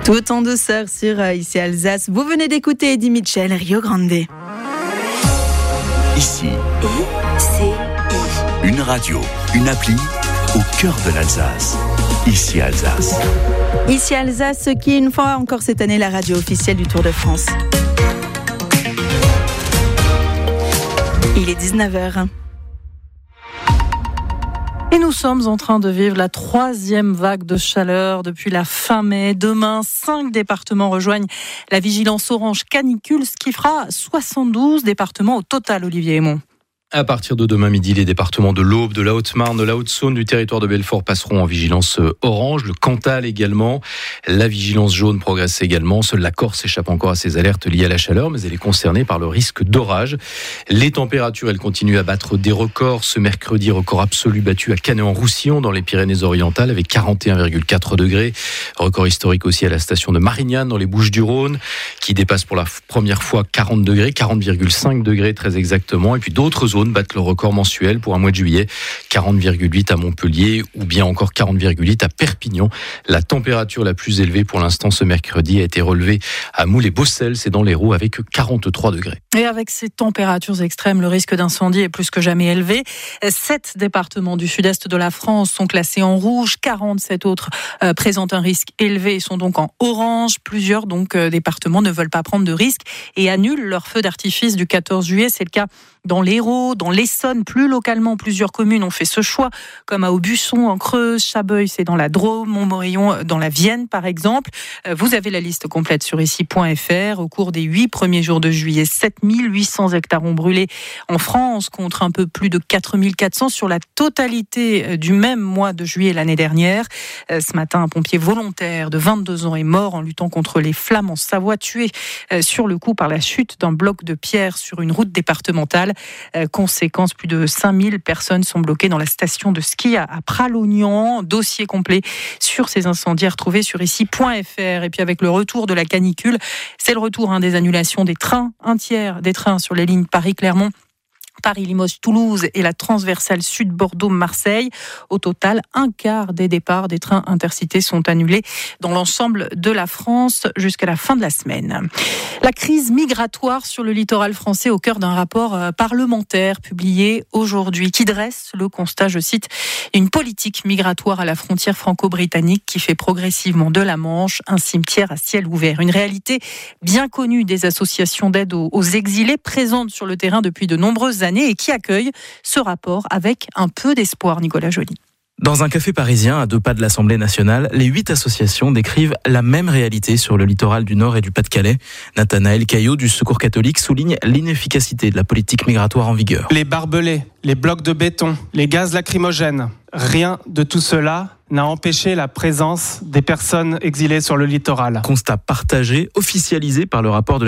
Tout en douceur sur Ici Alsace. Vous venez d'écouter Eddie Mitchell, Rio Grande. Ici, une radio, une appli au cœur de l'Alsace. Ici Alsace. Ici Alsace, qui est une fois encore cette année la radio officielle du Tour de France. Il est 19h. Et nous sommes en train de vivre la 3e vague de chaleur depuis la fin mai. Demain, 5 départements rejoignent la vigilance orange canicule, ce qui fera 72 départements au total, Olivier Aymon. À partir de demain midi, les départements de l'Aube, de la Haute-Marne, de la Haute-Saône, du territoire de Belfort passeront en vigilance orange. Le Cantal également. La vigilance jaune progresse également. Seule la Corse échappe encore à ces alertes liées à la chaleur, mais elle est concernée par le risque d'orage. Les températures, elles continuent à battre des records. Ce mercredi, record absolu battu à Canet-en-Roussillon, dans les Pyrénées-Orientales, avec 41,4 degrés. Record historique aussi à la station de Marignane, dans les Bouches-du-Rhône, qui dépasse pour la première fois 40 degrés, 40,5 degrés très exactement. Et puis d'autres zones battent le record mensuel pour un mois de juillet, 40,8 à Montpellier ou bien encore 40,8 à Perpignan. La température la plus élevée pour l'instant ce mercredi a été relevée à Moulay-Bossel, c'est dans l'Hérault, avec 43 degrés. Et avec ces températures extrêmes, le risque d'incendie est plus que jamais élevé. 7 départements du sud-est de la France sont classés en rouge, 47 autres présentent un risque élevé et sont donc en orange. Plusieurs départements ne veulent pas prendre de risques et annulent leur feu d'artifice du 14 juillet. C'est le cas dans l'Hérault, dans l'Essonne, plus localement, plusieurs communes ont fait ce choix, comme à Aubusson, en Creuse, Chabeuil, c'est dans la Drôme, Montmorillon, dans la Vienne, par exemple. Vous avez la liste complète sur ici.fr. Au cours des 8 premiers jours de juillet, 7800 hectares ont brûlé en France, contre un peu plus de 4400 sur la totalité du même mois de juillet l'année dernière. Ce matin, un pompier volontaire de 22 ans est mort en luttant contre les flammes en Savoie, tué sur le coup par la chute d'un bloc de pierre sur une route départementale. Conséquence, plus de 5000 personnes sont bloquées dans la station de ski à Pralognan. Dossier complet sur ces incendies retrouvés sur ici.fr. Et puis avec le retour de la canicule, c'est le retour des annulations des trains. Un tiers des trains sur les lignes Paris-Clermont, Paris-Limoges-Toulouse et la transversale Sud-Bordeaux-Marseille. Au total, un quart des départs des trains intercités sont annulés dans l'ensemble de la France jusqu'à la fin de la semaine. La crise migratoire sur le littoral français au cœur d'un rapport parlementaire publié aujourd'hui qui dresse le constat, je cite, une politique migratoire à la frontière franco-britannique qui fait progressivement de la Manche un cimetière à ciel ouvert. Une réalité bien connue des associations d'aide aux exilés présentes sur le terrain depuis de nombreuses années et qui accueille ce rapport avec un peu d'espoir, Nicolas Joly. Dans un café parisien à 2 pas de l'Assemblée nationale, les 8 associations décrivent la même réalité sur le littoral du Nord et du Pas-de-Calais. Nathanaël Caillot du Secours catholique souligne l'inefficacité de la politique migratoire en vigueur. Les barbelés, les blocs de béton, les gaz lacrymogènes, rien de tout cela n'a empêché la présence des personnes exilées sur le littoral. Constat partagé, officialisé par le rapport de